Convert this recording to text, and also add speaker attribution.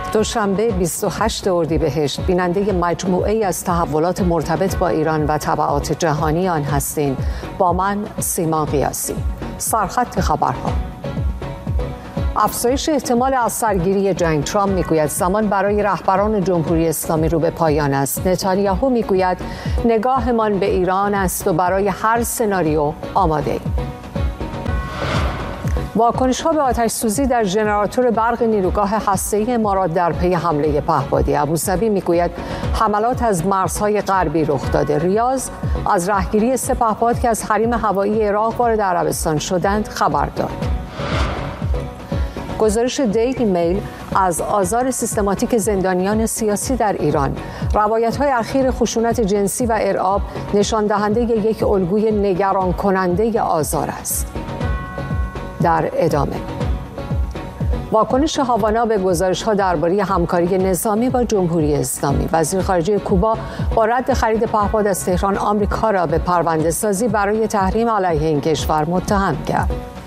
Speaker 1: دوشنبه 28 اردیبهشت بیننده مجموعه‌ای از تحولات مرتبط با ایران و تبعات جهانی آن هستین. با من سیمان قیاسی. سرخط خبرها: افزایش احتمال از سرگیری جنگ. ترامپ میگوید زمان برای رهبران جمهوری اسلامی رو به پایان است. نتانیاهو میگوید نگاهمان به ایران است و برای هر سناریو آماده ایم. واکنش‌ها به آتش‌سوزی در ژنراتور برق نیروگاه هسته‌ای امارات در پی حمله پهپادی. ابوظبی میگوید حملات از مرزهای غربی رخ داده. ریاض از رهگیری 3 پهپاد که از حریم هوایی عراق وارد عربستان شدند خبر داد. گزارش دیلی میل از آزار سیستماتیک زندانیان سیاسی در ایران. روایت‌های اخیر خشونت جنسی و ارعاب نشان دهنده یک الگوی نگران کننده آزار است. در ادامه واکنش هاوانا به گزارش‌ها درباره همکاری نظامی با جمهوری اسلامی. وزیر خارجه کوبا با رد خرید پهپاد از تهران آمریکا را به پرونده‌سازی برای تحریم علیه این کشور متهم کرد.